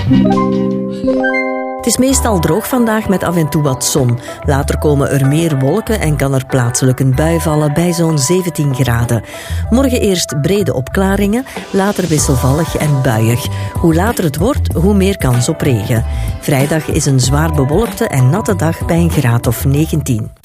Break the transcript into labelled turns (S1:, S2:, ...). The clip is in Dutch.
S1: Het is meestal droog vandaag met af en toe wat zon. Later komen er meer wolken en kan er plaatselijk een bui vallen bij zo'n 17 graden. Morgen eerst brede opklaringen, later wisselvallig en buiig. Hoe later het wordt, hoe meer kans op regen. Vrijdag is een zwaar bewolkte en natte dag bij een graad of 19.